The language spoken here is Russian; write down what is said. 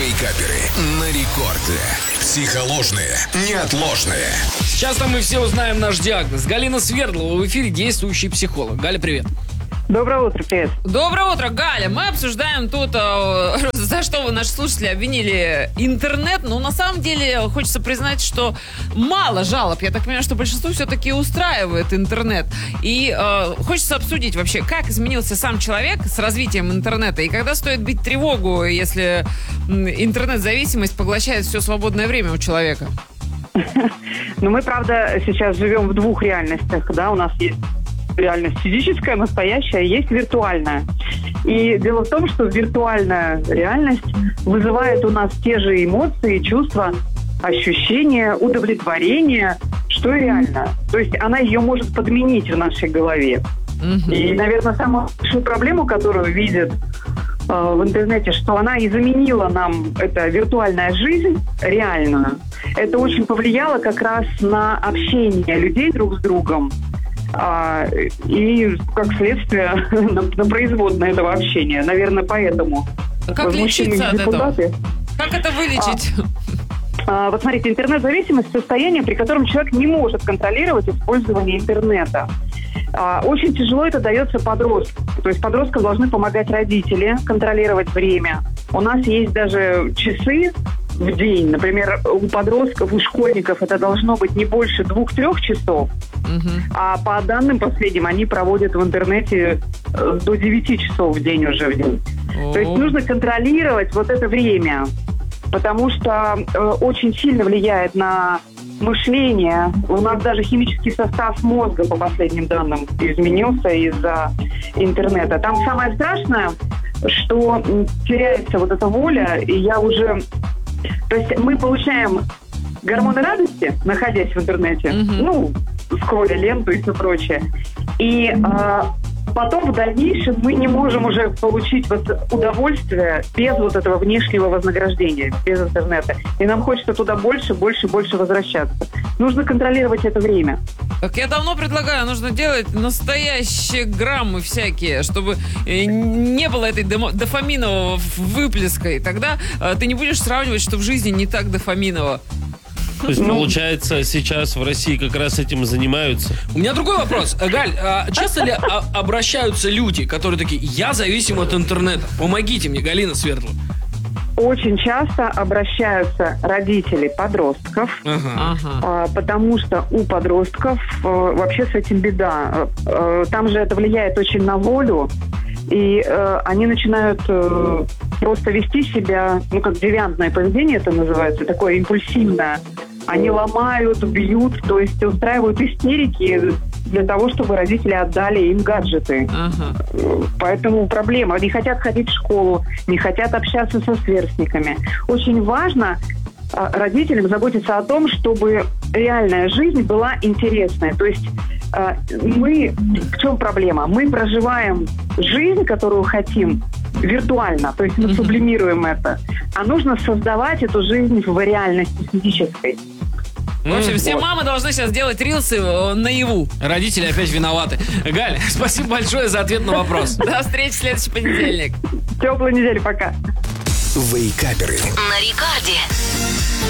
Вейкаперы на рекорде. Психоложные, неотложные. Сейчас-то мы все узнаем наш диагноз. Галина Свердлова в эфире, действующий психолог. Галя, привет. Доброе утро, привет. Доброе утро, Галя. Мы обсуждаем тут, за что вы, наши слушатели, обвинили интернет. Но на самом деле хочется признать, что мало жалоб. Я так понимаю, что большинство все-таки устраивает интернет. И хочется обсудить вообще, как изменился сам человек с развитием интернета. И когда стоит бить тревогу, если интернет-зависимость поглощает все свободное время у человека. Но мы, правда, сейчас живем в двух реальностях. Да? У нас есть реальность физическая, настоящая, есть виртуальная. И дело в том, что виртуальная реальность вызывает у нас те же эмоции, чувства, ощущения, удовлетворения, что и реально. То есть она ее может подменить в нашей голове. И, наверное, самую большую проблему, которую видят в интернете, что она и заменила нам, эта виртуальная жизнь, реальную. Это очень повлияло как раз на общение людей друг с другом. И, как следствие, на производное этого общения. Наверное, поэтому. Как лечиться от этого? Как это вылечить? Вот смотрите, интернет-зависимость – состояние, при котором человек не может контролировать использование интернета. Очень тяжело это дается подросткам. То есть подросткам должны помогать родители контролировать время. У нас есть даже часы в день. Например, у подростков, у школьников это должно быть не больше 2-3 часов. А по данным последним, они проводят в интернете до 9 часов в день уже в день. То есть нужно контролировать вот это время, потому что очень сильно влияет на мышление. У нас даже химический состав мозга, по последним данным, изменился из-за интернета. Там самое страшное, что теряется вот эта воля, и я уже... То есть мы получаем гормоны радости, находясь в интернете, скролля ленту и все прочее. И потом в дальнейшем мы не можем уже получить вот удовольствие без вот этого внешнего вознаграждения, без интернета. И нам хочется туда больше возвращаться. Нужно контролировать это время. Так я давно предлагаю, нужно делать настоящие граммы всякие, чтобы не было этой дофаминового выплеска. И тогда ты не будешь сравнивать, что в жизни не так дофаминово. То есть, получается, сейчас в России как раз этим и занимаются. У меня другой вопрос. Галь, часто ли обращаются люди, которые такие: я зависим от интернета, помогите мне, Галина Свердлова? Очень часто обращаются родители подростков, потому что у подростков вообще с этим беда. Там же это влияет очень на волю, и они начинают просто вести себя, как девиантное поведение это называется, такое импульсивное. Они ломают, бьют, то есть устраивают истерики для того, чтобы родители отдали им гаджеты. Поэтому проблема. Не хотят ходить в школу, не хотят общаться со сверстниками. Очень важно родителям заботиться о том, чтобы реальная жизнь была интересная. То есть в чем проблема? Мы проживаем жизнь, которую хотим, виртуально, то есть мы сублимируем это. А нужно создавать эту жизнь в реальности физической. В общем, все мамы должны сейчас делать рилсы наяву. Родители опять виноваты. Галь, спасибо большое за ответ на вопрос. До встречи в следующий понедельник. Теплой недели, пока. Вейкаперы на рекорде.